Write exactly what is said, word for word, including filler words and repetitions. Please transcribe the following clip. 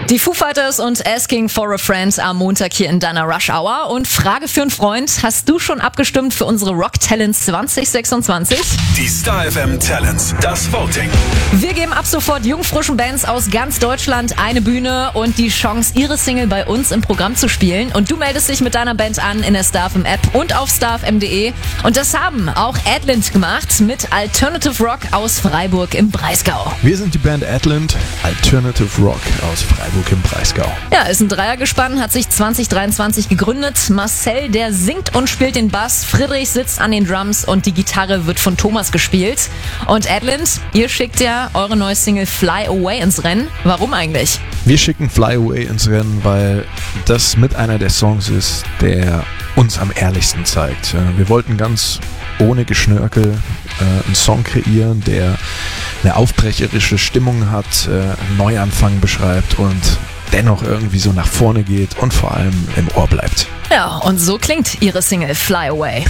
Die Foo Fighters und Asking for a Friend am Montag hier in deiner Rush Hour. Und Frage für einen Freund, hast du schon abgestimmt für unsere Rock Talents zwanzig sechsundzwanzig? Die Star F M Talents, das Voting. Wir geben ab sofort jungfrischen Bands aus ganz Deutschland eine Bühne und die Chance, ihre Single bei uns im Programm zu spielen. Und du meldest dich mit deiner Band an in der Star F M App und auf star f m punkt de. Und das haben auch Adland gemacht mit Alternative Rock aus Freiburg im Breisgau. Wir sind die Band Adland, Alternative Rock aus Freiburg im Breisgau. Ja, ist ein Dreiergespann, hat sich zwanzig dreiundzwanzig gegründet. Marcel, der singt und spielt den Bass, Friedrich sitzt an den Drums und die Gitarre wird von Thomas gespielt. Und Adland, ihr schickt ja eure neue Single Fly Away ins Rennen. Warum eigentlich? Wir schicken Fly Away ins Rennen, weil das mit einer der Songs ist, der uns am ehrlichsten zeigt. Wir wollten ganz ohne Geschnörkel äh, einen Song kreieren, der eine aufbrecherische Stimmung hat, äh, einen Neuanfang beschreibt und dennoch irgendwie so nach vorne geht und vor allem im Ohr bleibt. Ja, und so klingt ihre Single Fly Away.